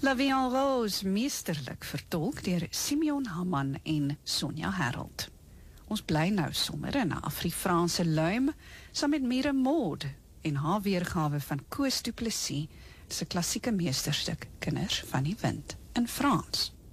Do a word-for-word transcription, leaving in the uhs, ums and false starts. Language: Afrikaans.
La Vie en Rose, meesterlik vertolk deur Simeon Hamman en Sonja Herold. Ons bly nou sommer in 'n Afrikaanse luim, saam met Mire Maud en haar weergawe van Koos Du Plessis se klassieke meesterstuk Kinders van die Wind in Frans.